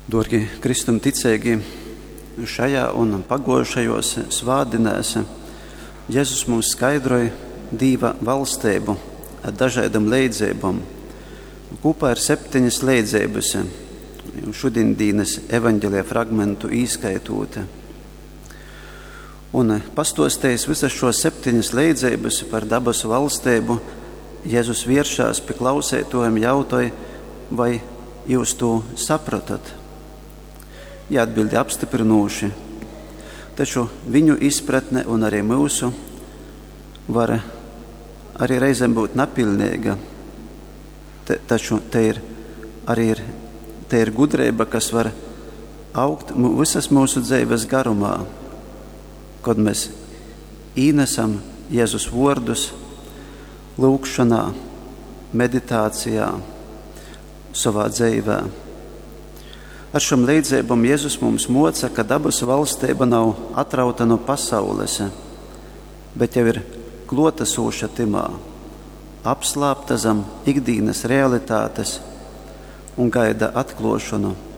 Dorgi Kristum ticēgi, šajā un pagojušajos svādinēs Jēzus mums skaidroja Dieva valstību ar dažādām leidzībām. Kopā ir 7 leidzības, šodienas evaņģēlija fragmentu īskaitot. Un pastostējis visas šos 7 leidzības par dabas valstību, Jēzus vēršās pie klausētojiem jautāja, vai jūs to sapratat? Jāatbildi apstiprinoši, taču viņu izpratne un arī mūsu var arī reizēm būt nepilnīga. Taču te ir gudrība, kas var augt visas mūsu dzīves garumā, kad mēs īnesam Jēzus vārdus lūgšanā, meditācijā, savā dzīvē. Ar šām līdzībām Jēzus mums moca, ka dabas valstība nav atrauta no pasaules, bet jau ir klātesoša timā, apslāpta zem ikdienas realitātes un gaida atklāšanu